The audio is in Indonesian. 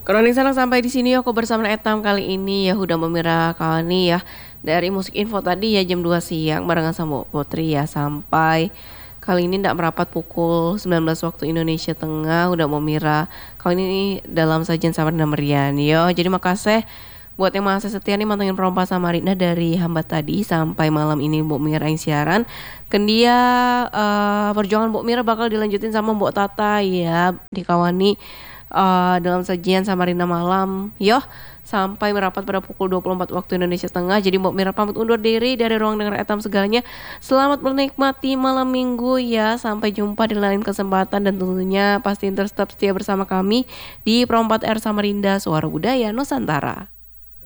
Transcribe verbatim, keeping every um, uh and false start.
Kronik Sanak sampai di sini aku bersama Etam kali ini ya udah Mira kali ya. Dari musik info tadi ya jam dua siang barengan sama Mbak Putri ya sampai kali ini ndak merapat pukul sembilan belas waktu Indonesia Tengah udah mau Mira. Kali ini dalam sajian sama dengan Merian yo. Jadi makasih buat yang masih setia nih mantengin Perompa Samarinda dari hamba tadi sampai malam ini Mbok Mira yang siaran. Kendia uh, perjuangan Mbok Mira bakal dilanjutin sama Mbok Tata ya dikawani uh, dalam sajian Samarinda malam. Yo, sampai merapat pada pukul dua puluh empat waktu Indonesia Tengah. Jadi Mbok Mira pamit undur diri dari ruang dengar Etam segalanya. Selamat menikmati malam minggu ya. Sampai jumpa di lain kesempatan dan tentunya pasti tetap setia bersama kami di Perompat R Samarinda Suara Budaya Nusantara.